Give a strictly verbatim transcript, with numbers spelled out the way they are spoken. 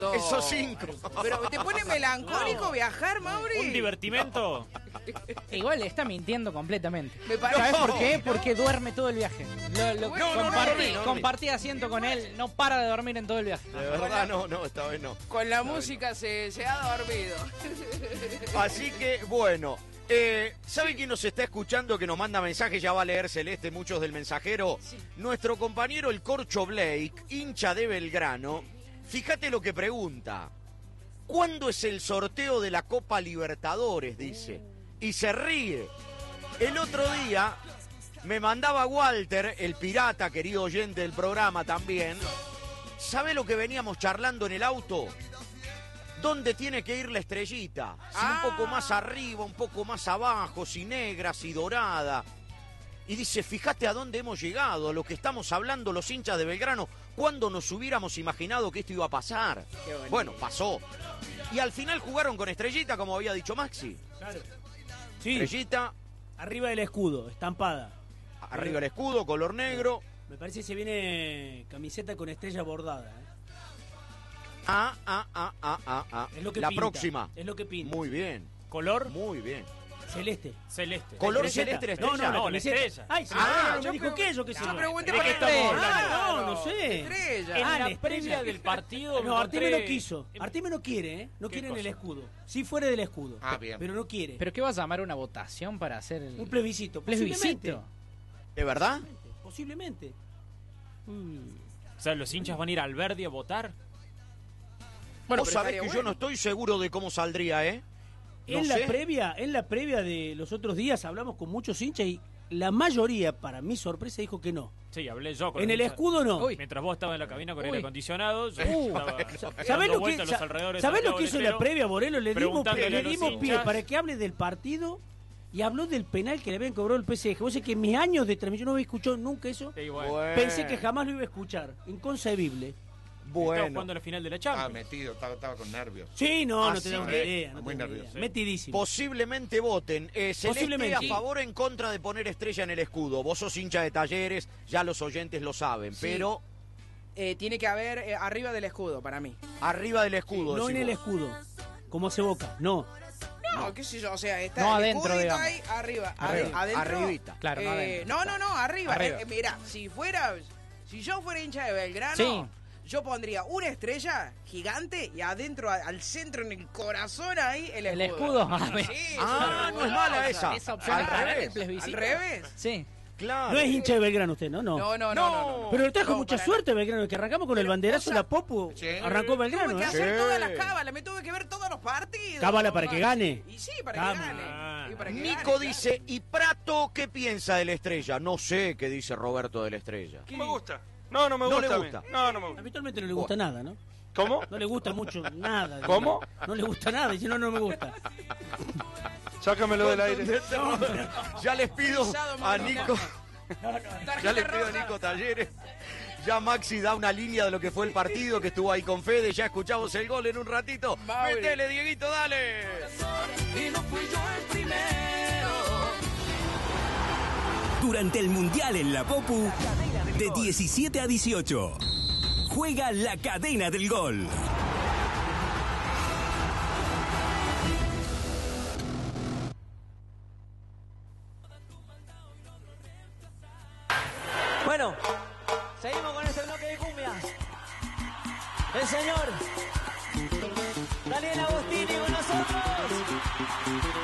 Esos cinco. Pero ¿te pone melancólico No. viajar, Mauri? Un divertimento. Igual está mintiendo completamente. Me parece. ¿Sabes por qué? No. Porque duerme todo el viaje. Lo, lo- Bueno, no, compartí, no, no, no. compartí asiento con él, no para de dormir en todo el viaje. De verdad, no, no, esta vez no. Con la música se, se ha dormido. Así que, bueno. Eh, ¿Sabe quién nos está escuchando que nos manda mensajes? Ya va a leer Celeste muchos del mensajero. Sí. Nuestro compañero el Corcho Blake, hincha de Belgrano. Fíjate lo que pregunta. ¿Cuándo es el sorteo de la Copa Libertadores? Dice. Y se ríe. El otro día me mandaba Walter, el pirata, querido oyente del programa también. ¿Sabe lo que veníamos charlando en el auto? ¿Dónde tiene que ir la estrellita? Si Ah. un poco más arriba, un poco más abajo, si negra, si dorada. Y dice, fíjate a dónde hemos llegado, a lo que estamos hablando los hinchas de Belgrano. ¿Cuándo nos hubiéramos imaginado que esto iba a pasar? Qué bonito. Bueno, pasó. Y al final jugaron con estrellita, como había dicho Maxi. Claro. Sí, Estrellita, arriba del escudo, estampada. arriba el escudo, color negro. Me parece que se viene camiseta con estrella bordada. ¿eh? Ah, ah, ah, ah, ah, ah. Es lo que La pinta, próxima. Es lo que pinta. Muy bien, Color muy bien. Celeste. celeste. Color ¿Estrellita? celeste, No, estrella. no, No, la la camiseta. estrella. Ay, Ah, ah, yo me dijo creo- que yo qué sé. Yo yo. pregunté ¿De por qué la estamos estrella. hablando? No, no sé. Estrella. En Ah, la la previa estrella. del partido. No, Artime encontré- no quiso. Artime no quiere, ¿eh? No ¿Qué quiere en el cosa? escudo. Sí fuera del escudo. Ah, bien. Pero no quiere. ¿Pero qué vas a llamar una votación para hacer el Un plebiscito. plebiscito? ¿De verdad? Posiblemente. Posiblemente. O sea, los hinchas van a ir al Verdi a votar. Bueno, Vos pero sabés estaría que yo bueno. no estoy seguro de cómo saldría, ¿eh? No en la sé. previa, en la previa de los otros días hablamos con muchos hinchas y la mayoría, para mi sorpresa, dijo que no. Sí, hablé yo con En los el hinchas. escudo no. Uy. Mientras vos estabas en la cabina con Uy. aire acondicionado, yo Uh, estaba ¿Sabés dando lo que, vueltas a los sa- alrededores de ¿sabés lo Santiago que del hizo en la Estero, previa, Borelo? Le dimos, preguntándole le a los dimos hinchas. pie para que hable del partido y habló del penal que le habían cobrado el P S G. Vos sabés que en mis años de transmisión no había escuchado nunca eso. Sí, bueno. Bueno. Pensé que jamás lo iba a escuchar. Inconcebible. Estaba Bueno. jugando la final de la Ah, Champions. metido, estaba, estaba con nervios. Sí, no, no Así tenemos ni que- idea. No muy tenemos ni nervioso. idea. Metidísimo. Posiblemente voten. Eh, Celeste, Posiblemente. a Sí. favor o en contra de poner estrella en el escudo. Vos sos hincha de Talleres, ya los oyentes lo saben, Sí. pero Eh, tiene que haber eh, arriba del escudo para mí. arriba del escudo. No en decís el vos. escudo. Como hace Boca. No. No, qué sé yo, o sea, está No el adentro, escudito digamos. ahí, arriba. Arriba. Ade- adentro. Arribita. Claro, no Eh, adentro. no, no, no, arriba. Arriba. Eh, eh, mira, si fuera, si yo fuera hincha de Belgrano, Sí. yo pondría una estrella gigante y adentro, a- al centro, en el corazón ahí, el escudo. ¿El escudo? A ver. Sí, Ah, es no es mala esa. Esa opción Al es para revés. el plebiscito. ¿Al revés? Sí. Claro. No es hincha de Belgrano usted, ¿no? No. No, no, no, no. no, no. Pero le trajo No, mucha para suerte Belgrano, que arrancamos con el banderazo de la Popu. Sí. Arrancó Belgrano, Tuve que ¿eh? hacer Sí. todas las cábalas, me tuve que ver todos los partidos. Cábala para que mamá. gane. Y sí, para Cábala. que gane. Y para que Nico gane, dice, ¿y Prato qué piensa de la estrella? No sé qué dice Roberto de la estrella. No me gusta. No, no me No gusta. le a mí. gusta. No, no me gusta. Habitualmente no le gusta nada, ¿no? ¿Cómo? No le gusta mucho nada. ¿Cómo? No le gusta nada, dice no, no me gusta. Sácamelo del aire. Ya les pido Pisado, a mano. Nico, Tarjeta ya les pido a roja. Nico Talleres. Ya Maxi da una línea de lo que fue el partido, que estuvo ahí con Fede. Ya escuchamos el gol en un ratito. Mauri. Métele, Dieguito, dale. Durante el Mundial en la Popu, de diecisiete a dieciocho, juega la cadena del gol. Bueno, seguimos con este bloque de cumbia. El señor Daniel Agostini con nosotros.